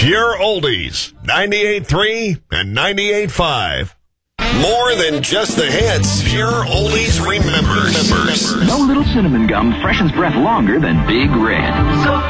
Pure Oldies, 98.3 and 98.5. More than just the hits, Pure Oldies remembers. No little cinnamon gum freshens breath longer than Big Red. So